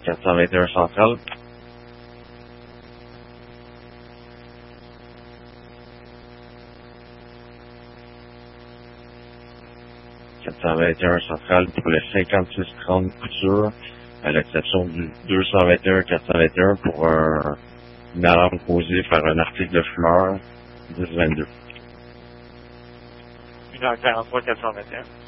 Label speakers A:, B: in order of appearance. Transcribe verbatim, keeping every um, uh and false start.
A: quatre cent vingt et un central. quatre cent vingt et un central pour le cinquante-six trente couture, à l'exception du deux cent vingt et un quatre cent vingt et un pour un, une alarme posée par un article de fumeur dix vingt-deux.
B: une heure quarante-trois quatre cent vingt et un.